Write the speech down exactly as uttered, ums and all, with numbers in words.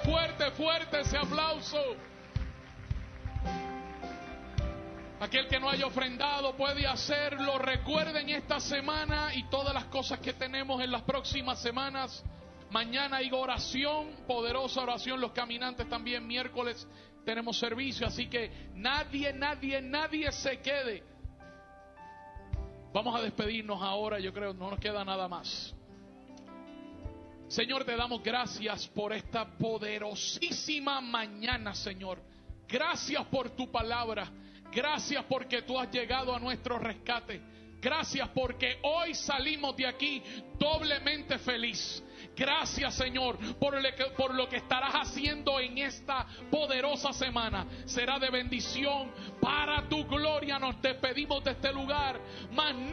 fuerte, fuerte ese aplauso. Aquel que no haya ofrendado puede hacerlo. Recuerden esta semana y todas las cosas que tenemos en las próximas semanas. Mañana hay oración, poderosa oración. Los caminantes también, miércoles tenemos servicio. Así que nadie, nadie, nadie se quede. Vamos a despedirnos ahora, yo creo, no nos queda nada más. Señor, te damos gracias por esta poderosísima mañana, Señor. Gracias por tu palabra. Gracias porque tú has llegado a nuestro rescate. Gracias porque hoy salimos de aquí doblemente feliz. Gracias, Señor, por lo que, por lo que estarás haciendo en esta poderosa semana. Será de bendición para tu gloria. Nos despedimos de este lugar, mas